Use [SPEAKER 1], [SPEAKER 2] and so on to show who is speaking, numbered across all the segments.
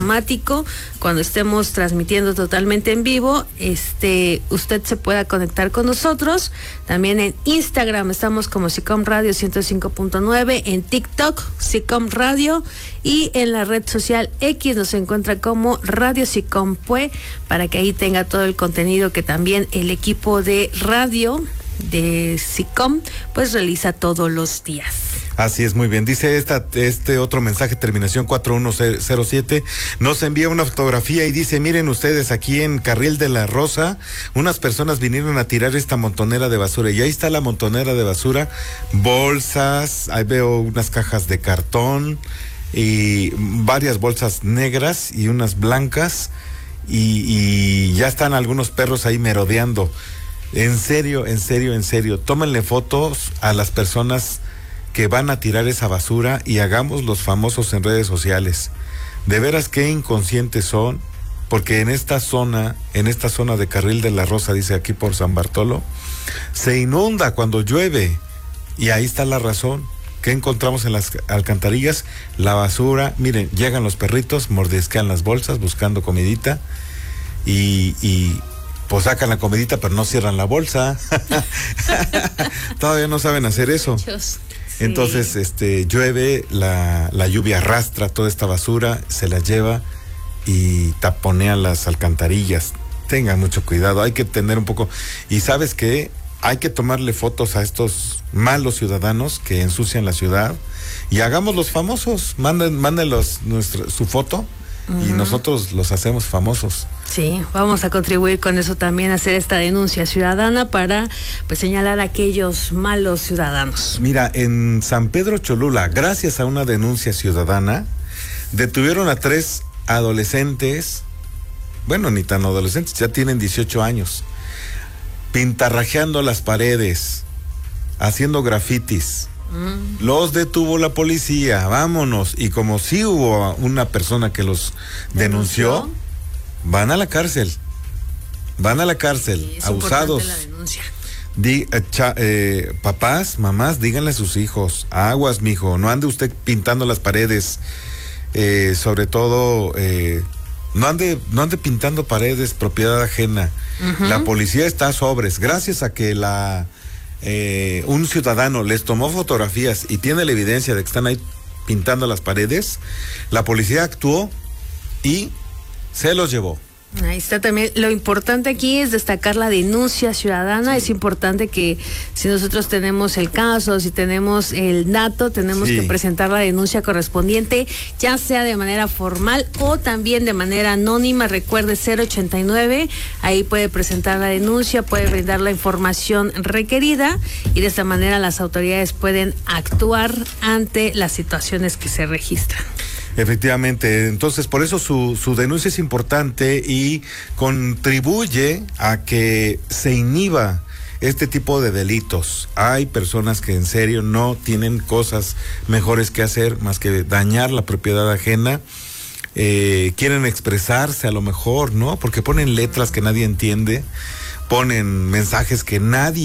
[SPEAKER 1] automático cuando estemos transmitiendo totalmente en vivo, usted se pueda conectar con nosotros. También en Instagram estamos como SICOM Radio 105.9, en TikTok SICOM Radio, y en la red social X nos encuentra como Radio SICOM Pue, para que ahí tenga todo el contenido que también el equipo de radio de SICOM pues realiza todos los días.
[SPEAKER 2] Así es, muy bien. Dice este otro mensaje, terminación 4107, nos envía una fotografía y dice: miren ustedes, aquí en Carril de la Rosa, unas personas vinieron a tirar esta montonera de basura, y ahí está la montonera de basura, bolsas, ahí veo unas cajas de cartón y varias bolsas negras y unas blancas, y ya están algunos perros ahí merodeando. En serio, tómenle fotos a las personas que van a tirar esa basura y hagamos los famosos en redes sociales. De veras qué inconscientes son, porque en esta zona de Carril de la Rosa, dice aquí por San Bartolo, se inunda cuando llueve, y ahí está la razón. ¿Qué encontramos en las alcantarillas? La basura. Miren, llegan los perritos, mordisquean las bolsas buscando comidita, y pues sacan la comidita pero no cierran la bolsa. Todavía no saben hacer eso. Sí. Entonces, llueve, la lluvia arrastra toda esta basura, se la lleva y taponean las alcantarillas. Tengan mucho cuidado, hay que tener un poco. Y ¿sabes qué? Hay que tomarle fotos a estos malos ciudadanos que ensucian la ciudad, y hagamos los famosos. Mándenlos su foto, y nosotros los hacemos famosos.
[SPEAKER 1] Sí, vamos a contribuir con eso también, a hacer esta denuncia ciudadana para pues señalar a aquellos malos ciudadanos.
[SPEAKER 2] Mira, en San Pedro Cholula, gracias a una denuncia ciudadana, detuvieron a 3 adolescentes, bueno, ni tan adolescentes, ya tienen 18 años, pintarrajeando las paredes, haciendo grafitis. Los detuvo la policía, vámonos, y como sí hubo una persona que los denunció, van a la cárcel, sí, abusados. Papás, mamás, díganle a sus hijos: aguas, mijo, no ande usted pintando las paredes, sobre todo, no ande pintando paredes, propiedad ajena. La policía está a sobres, gracias a que un ciudadano les tomó fotografías y tiene la evidencia de que están ahí pintando las paredes. La policía actuó y se los llevó.
[SPEAKER 1] Ahí está también. Lo importante aquí es destacar la denuncia ciudadana. Sí. Es importante que si nosotros tenemos el caso, si tenemos el dato, tenemos que presentar la denuncia correspondiente, ya sea de manera formal o también de manera anónima. Recuerde 089, ahí puede presentar la denuncia, puede brindar la información requerida, y de esta manera las autoridades pueden actuar ante las situaciones que se registran.
[SPEAKER 2] Efectivamente, entonces por eso su denuncia es importante y contribuye a que se inhiba este tipo de delitos. Hay personas que en serio no tienen cosas mejores que hacer más que dañar la propiedad ajena. Quieren expresarse a lo mejor, ¿no? Porque ponen letras que nadie entiende, ponen mensajes que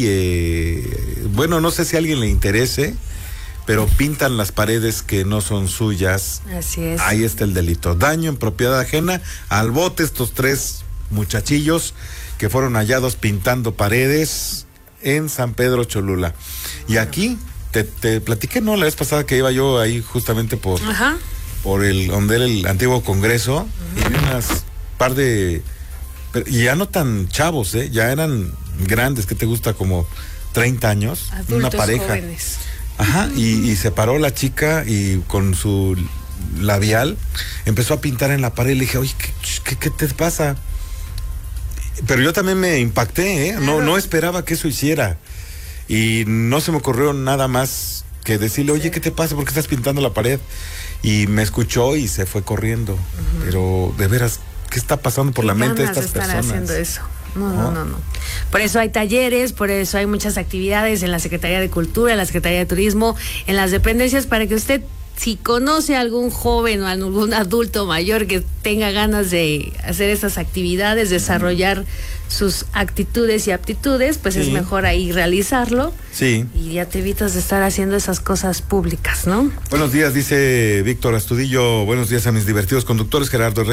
[SPEAKER 2] no sé si a alguien le interese, pero pintan las paredes que no son suyas.
[SPEAKER 1] Así es.
[SPEAKER 2] Ahí está el delito. Daño en propiedad ajena. Al bote estos 3 muchachillos que fueron hallados pintando paredes en San Pedro Cholula. Y aquí, te platiqué, ¿no? La vez pasada que iba yo ahí justamente por donde era el antiguo Congreso, y vi unas par de... Y ya no tan chavos, ya eran grandes, ¿qué te gusta? Como 30 años.
[SPEAKER 1] Adultos,
[SPEAKER 2] una pareja.
[SPEAKER 1] Jóvenes.
[SPEAKER 2] Y se paró la chica y con su labial empezó a pintar en la pared. Le dije: oye, ¿qué te pasa? Pero yo también me impacté, no esperaba que eso hiciera, y no se me ocurrió nada más que decirle: oye, ¿qué te pasa? ¿Por qué estás pintando la pared? Y me escuchó y se fue corriendo. Pero de veras, ¿qué está pasando por la mente de estas personas?
[SPEAKER 1] Haciendo eso. No. Por eso hay talleres, por eso hay muchas actividades en la Secretaría de Cultura, en la Secretaría de Turismo, en las dependencias, para que usted, si conoce a algún joven o a algún adulto mayor que tenga ganas de hacer esas actividades, desarrollar sus actitudes y aptitudes, pues es mejor ahí realizarlo.
[SPEAKER 2] Sí.
[SPEAKER 1] Y ya te evitas de estar haciendo esas cosas públicas, ¿no?
[SPEAKER 2] Buenos días, dice Víctor Astudillo. Buenos días a mis divertidos conductores, Gerardo Reyes.